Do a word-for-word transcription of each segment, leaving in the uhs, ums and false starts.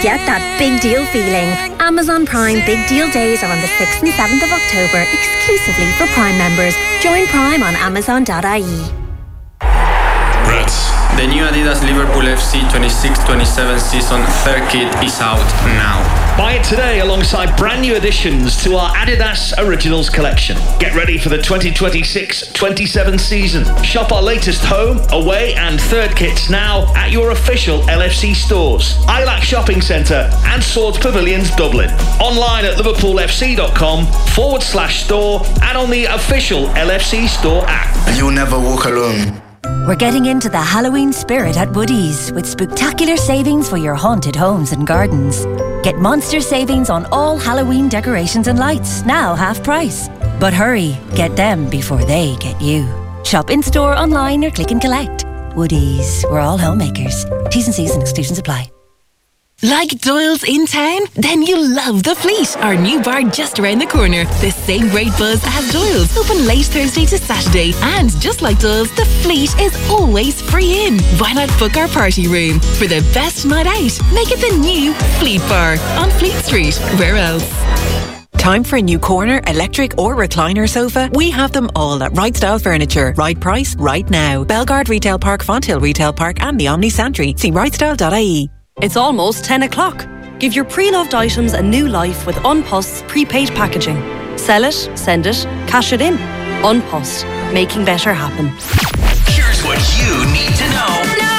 Get that big deal feeling. Amazon Prime Big Deal Days are on the sixth and seventh of October, exclusively for Prime members. Join Prime on amazon dot I E. Reds. The new Adidas Liverpool F C twenty-six twenty-seven season third kit is out now. Buy it today alongside brand new additions to our Adidas Originals collection. Get ready for the twenty twenty-six twenty-seven season. Shop our latest home, away and third kits now at your official L F C stores, Ilac Shopping Centre and Swords Pavilions Dublin. Online at liverpoolfc.com forward slash store and on the official L F C store app. And you'll never walk alone. We're getting into the Halloween spirit at Woodies with spectacular savings for your haunted homes and gardens. Get monster savings on all Halloween decorations and lights, now half price. But hurry, get them before they get you. Shop in-store, online or click and collect. Woodies, we're all homemakers. T's and C's and exclusions apply. Like Doyle's in town? Then you'll love The Fleet, our new bar just around the corner. The same great buzz as Doyle's, open late Thursday to Saturday. And just like Doyle's, The Fleet is always free in. Why not book our party room? For the best night out, make it the new Fleet Bar on Fleet Street. Where else? Time for a new corner, electric or recliner sofa? We have them all at Right Style Furniture. Right price, right now. Belgard Retail Park, Fonthill Retail Park and the Omni Santry. See right style dot I E. It's almost ten o'clock. Give your pre-loved items a new life with Unpost's prepaid packaging. Sell it, send it, cash it in. Unpost, making better happen. Here's what you need to know now.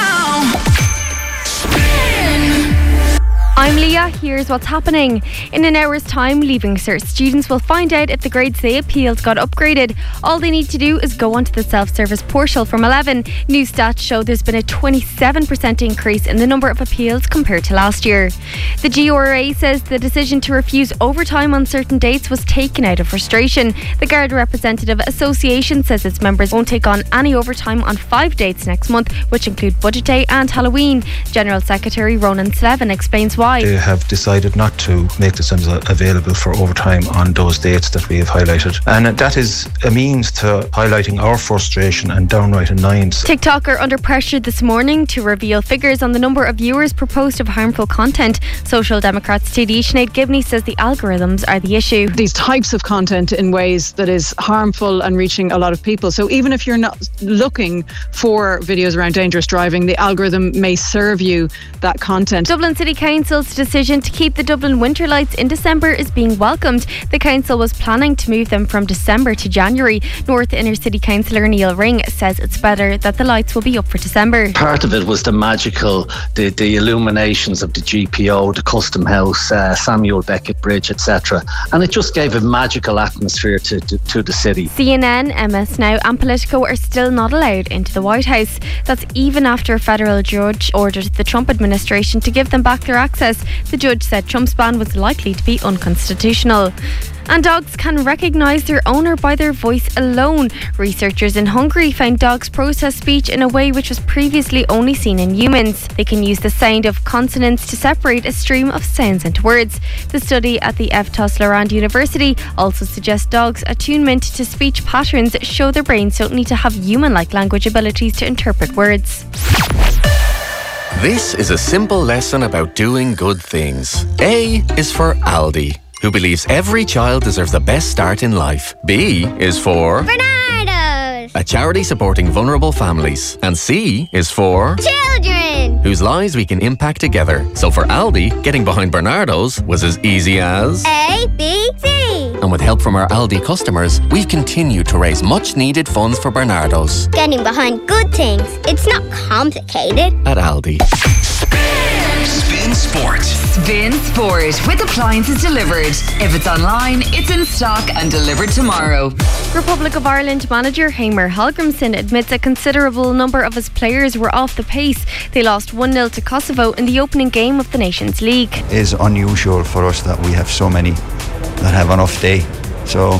I'm Leah, here's what's happening. In an hour's time, Leaving Cert students will find out if the grades they appealed got upgraded. All they need to do is go onto the self-service portal from eleven. New stats show there's been a twenty-seven percent increase in the number of appeals compared to last year. The G O R A says the decision to refuse overtime on certain dates was taken out of frustration. The Garda Representative Association says its members won't take on any overtime on five dates next month, which include Budget Day and Halloween. General Secretary Ronan Slevin explains why. They have decided not to make the sums available for overtime on those dates that we have highlighted. And that is a means to highlighting our frustration and downright annoyance. TikTok are under pressure this morning to reveal figures on the number of viewers per post of harmful content. Social Democrats T D Sinead Gibney says the algorithms are the issue. These types of content in ways that is harmful and reaching a lot of people. So even if you're not looking for videos around dangerous driving, the algorithm may serve you that content. Dublin City Council's decision to keep the Dublin winter lights in December is being welcomed. The council was planning to move them from December to January. North Inner City Councillor Neil Ring says it's better that the lights will be up for December. Part of it was the magical, the, the illuminations of the G P O, the Custom House, uh, Samuel Beckett Bridge, et cetera. And it just gave a magical atmosphere to, to, to the city. C N N, M S Now and Politico are still not allowed into the White House. That's even after a federal judge ordered the Trump administration to give them back their access. The judge said Trump's ban was likely to be unconstitutional. And dogs can recognise their owner by their voice alone. Researchers in Hungary found dogs process speech in a way which was previously only seen in humans. They can use the sound of consonants to separate a stream of sounds into words. The study at the F T O S Lorand University also suggests dogs' attunement to speech patterns show their brains don't need to have human-like language abilities to interpret words. This is a simple lesson about doing good things. A is for Aldi, who believes every child deserves the best start in life. B is for Bernardo's, a charity supporting vulnerable families. And C is for children, whose lives we can impact together. So for Aldi, getting behind Bernardo's was as easy as A, B, C. And with help from our Aldi customers, we've continued to raise much needed funds for Bernardo's. Getting behind good things, it's not complicated. At Aldi. Spin Sport. Spin Sport with appliances delivered. If it's online, it's in stock and delivered tomorrow. Republic of Ireland manager Heimir Hallgrímsson admits a considerable number of his players were off the pace. They lost one nil to Kosovo in the opening game of the Nations League. It is unusual for us that we have so many that have an off day. So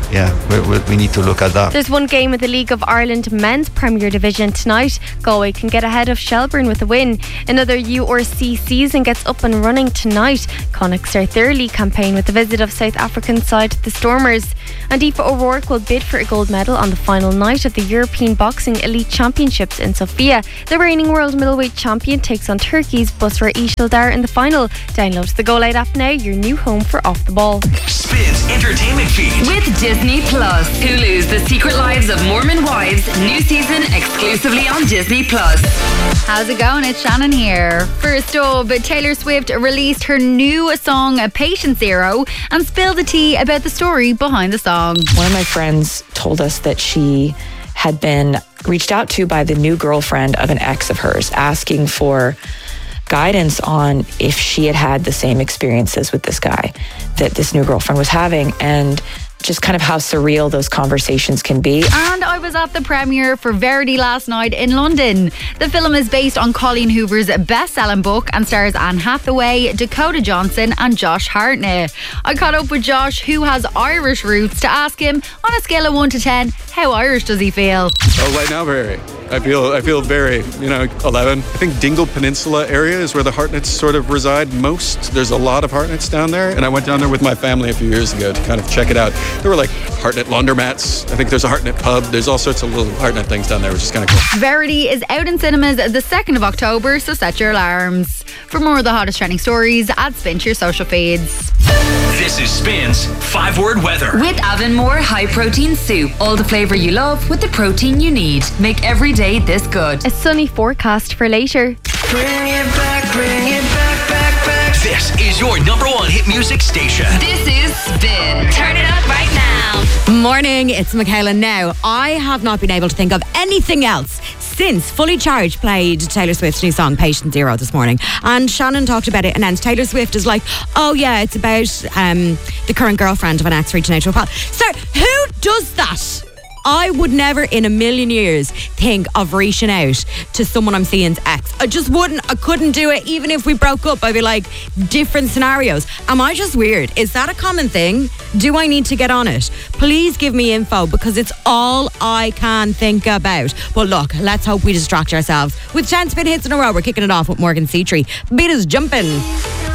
yeah, we, we, we need to look at that. There's one game of the League of Ireland Men's Premier Division tonight. Galway can get ahead of Shelburne with a win. Another U R C season gets up and running tonight. Connacht start their league campaign with the visit of South African side the Stormers. And Aoife O'Rourke will bid for a gold medal on the final night of the European Boxing Elite Championships in Sofia. The reigning world middleweight champion takes on Turkey's Busra Ishildar in the final. Download the Go Loud app now, your new home for Off the Ball. Spins Entertainment Feed with Disney Plus. Hulu's The Secret Lives of Mormon Wives, new season exclusively on Disney Plus. How's it going? It's Shannon here. First up, Taylor Swift released her new song Patient Zero and spilled the tea about the story behind the song. One of my friends told us that she had been reached out to by the new girlfriend of an ex of hers, asking for guidance on if she had had the same experiences with this guy that this new girlfriend was having, and just kind of how surreal those conversations can be. And I was at the premiere for Verity last night in London. The film is based on Colleen Hoover's best-selling book and stars Anne Hathaway, Dakota Johnson and Josh Hartnett. I caught up with Josh, who has Irish roots, to ask him, on a scale of one to ten, how Irish does he feel? Oh, right now, very. I feel I feel very, you know, eleven. I think Dingle Peninsula area is where the Hartnetts sort of reside most. There's a lot of Hartnetts down there, and I went down there with my family a few years ago to kind of check it out. There were like Hartnett laundromats. I think there's a Hartnett pub. There's all sorts of little Hartnett things down there, which is kind of cool. Verity is out in cinemas the second of October, so set your alarms. For more of the hottest trending stories, add Spin to your social feeds. This is Spin's five-word weather. With Avonmore High Protein Soup. All the flavour you love with the protein you need. Make every day this good. A sunny forecast for later. Bring it back, bring it back, back, back. This is your number one hit music station. This is Spin. Turn it up right now. Morning, it's Michaela now. I have not been able to think of anything else since Fully Charged played Taylor Swift's new song Patient Zero this morning, and Shannon talked about it, and then Taylor Swift is like, oh yeah, it's about um, the current girlfriend of an ex reaching out to a pal. Sir, who does that? I would never in a million years think of reaching out to someone I'm seeing's ex. I just wouldn't. I couldn't do it. Even if we broke up, I'd be like, different scenarios. Am I just weird? Is that a common thing? Do I need to get on it? Please give me info, because it's all I can think about. But look, let's hope we distract ourselves with ten spin hits in a row. We're kicking it off with Morgan Cetri. Beat is jumping.